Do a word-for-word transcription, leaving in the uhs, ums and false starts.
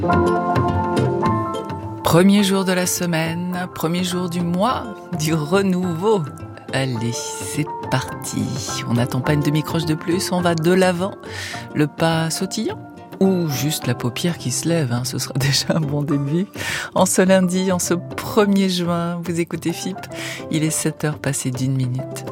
Premier jour de la semaine, premier jour du mois, du renouveau. Allez, c'est parti. On n'attend pas une demi-croche de plus, on va de l'avant. Le pas sautillant ou juste la paupière qui se lève, hein, ce sera déjà un bon début. En ce lundi, en ce premier juin, vous écoutez F I P, il est sept heures passées d'une minute.